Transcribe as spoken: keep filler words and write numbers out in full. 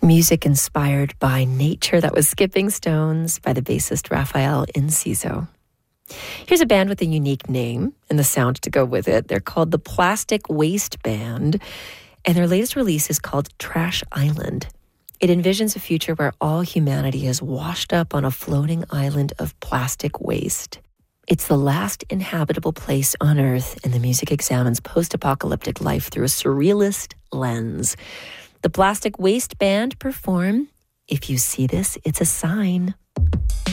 Music inspired by nature that was skipping stones by the bassist Rafael Inciso. Here's a band with a unique name and the sound to go with it. They're called the Plastic Waste Band, and their latest release is called Trash Island. It envisions a future where all humanity is washed up on a floating island of plastic waste. It's the last inhabitable place on Earth, and the music examines post-apocalyptic life through a surrealist lens. The Plastic Waste Band perform If You See This, It's a Sign.